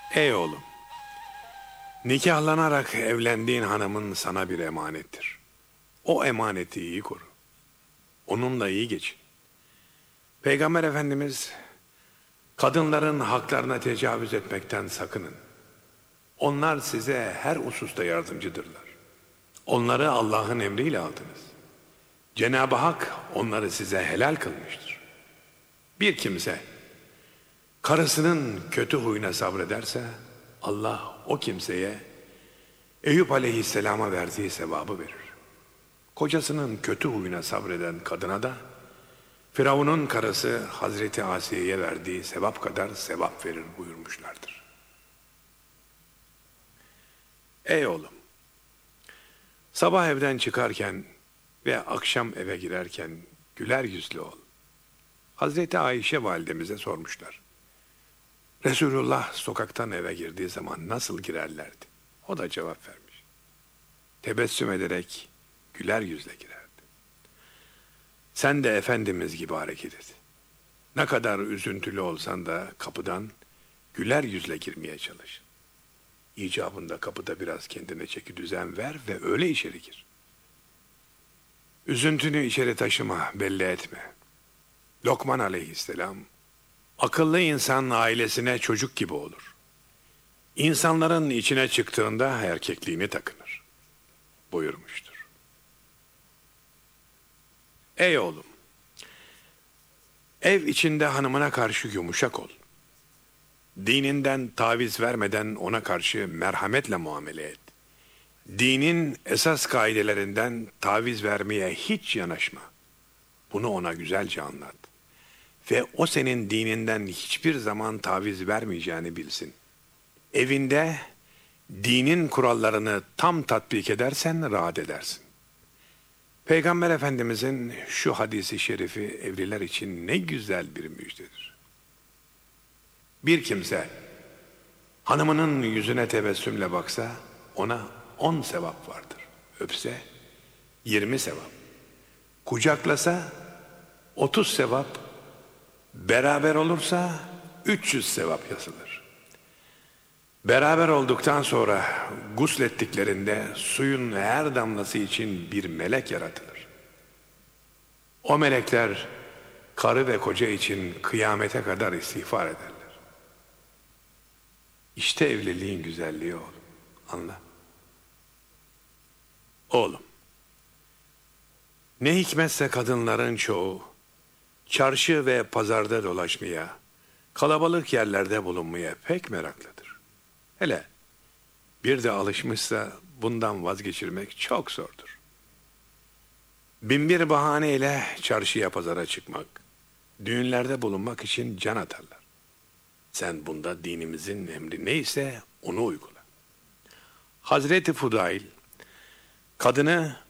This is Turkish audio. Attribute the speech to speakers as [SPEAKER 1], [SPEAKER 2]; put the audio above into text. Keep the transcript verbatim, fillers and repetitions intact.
[SPEAKER 1] Ey oğlum, nikahlanarak evlendiğin hanımın sana bir emanettir. O emaneti iyi koru. Onunla iyi geçin. Peygamber Efendimiz, kadınların haklarına tecavüz etmekten sakının. Onlar size her hususta yardımcıdırlar. Onları Allah'ın emriyle aldınız. Cenab-ı Hak onları size helal kılmıştır. Bir kimse karısının kötü huyuna sabrederse Allah o kimseye Eyüp Aleyhisselam'a verdiği sevabı verir. Kocasının kötü huyuna sabreden kadına da Firavun'un karısı Hazreti Asiye'ye verdiği sevap kadar sevap verir buyurmuşlardır. Ey oğlum, sabah evden çıkarken ve akşam eve girerken güler yüzlü ol. Hazreti Ayşe validemize sormuşlar. Resulullah sokaktan eve girdiği zaman nasıl girerlerdi? O da cevap vermiş. Tebessüm ederek güler yüzle girerdi. Sen de Efendimiz gibi hareket et. Ne kadar üzüntülü olsan da kapıdan güler yüzle girmeye çalış. İcabında kapıda biraz kendine çeki düzen ver ve öyle içeri gir. Üzüntünü içeri taşıma, belli etme. Lokman Aleyhisselam, akıllı insan ailesine çocuk gibi olur. İnsanların içine çıktığında erkekliğini takınır buyurmuştur. Ey oğlum, ev içinde hanımına karşı yumuşak ol. Dininden taviz vermeden ona karşı merhametle muamele et. Dinin esas kaidelerinden taviz vermeye hiç yanaşma. Bunu ona güzelce anlat. Ve o senin dininden hiçbir zaman taviz vermeyeceğini bilsin. Evinde dinin kurallarını tam tatbik edersen rahat edersin. Peygamber Efendimizin şu hadisi şerifi evliler için ne güzel bir müjdedir. Bir kimse hanımının yüzüne tebessümle baksa ona on sevap vardır. Öpse yirmi sevap. Kucaklasa otuz sevap. Beraber olursa üç yüz sevap yazılır. Beraber olduktan sonra guslettiklerinde suyun her damlası için bir melek yaratılır. O melekler karı ve koca için kıyamete kadar istiğfar ederler. İşte evliliğin güzelliği oğlum. Anla. Oğlum, ne hikmetse kadınların çoğu çarşı ve pazarda dolaşmaya, kalabalık yerlerde bulunmaya pek meraklıdır. Hele bir de alışmışsa bundan vazgeçirmek çok zordur. Binbir bahaneyle çarşıya pazara çıkmak, düğünlerde bulunmak için can atarlar. Sen bunda dinimizin emri neyse onu uygula. Hazreti Fudail, kadını